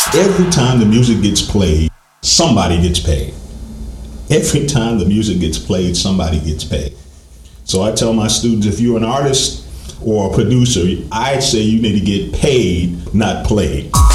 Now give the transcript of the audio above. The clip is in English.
Every time the music gets played, somebody gets paid. Every time the music gets played, somebody gets paid. So I tell my students, if you're an artist or a producer, I'd say you need to get paid, not played.